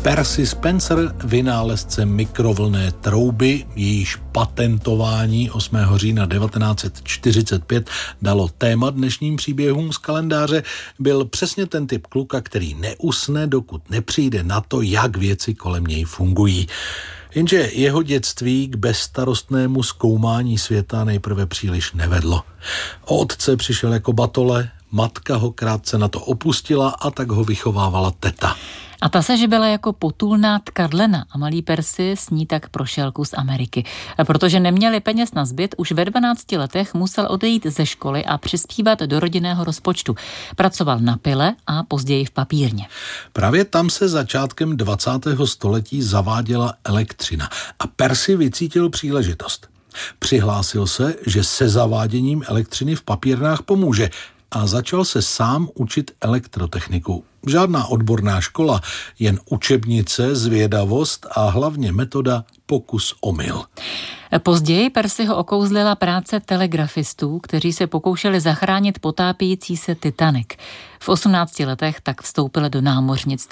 Percy Spencer, vynálezce mikrovlnné trouby, jejíž patentování 8. října 1945 dalo téma dnešním příběhům z kalendáře, byl přesně ten typ kluka, který neusne, dokud nepřijde na to, jak věci kolem něj fungují. Jenže jeho dětství k bezstarostnému zkoumání světa nejprve příliš nevedlo. O otce přišel jako batole, matka ho krátce na to opustila a tak ho vychovávala teta. A ta se živila jako potulná tkadlena a malý Percy s ní tak prošel kus Ameriky. Protože neměli peněz na zbyt, už ve 12 letech musel odejít ze školy a přispívat do rodinného rozpočtu. Pracoval na pile a později v papírně. Právě tam se začátkem 20. století zaváděla elektřina a Percy vycítil příležitost. Přihlásil se, že se zaváděním elektřiny v papírnách pomůže a začal se sám učit elektrotechniku. Žádná odborná škola, jen učebnice, zvědavost a hlavně metoda pokus-omyl. Později Percyho okouzlila práce telegrafistů, kteří se pokoušeli zachránit potápějící se Titanic. V 18 letech tak vstoupil do námořnictva.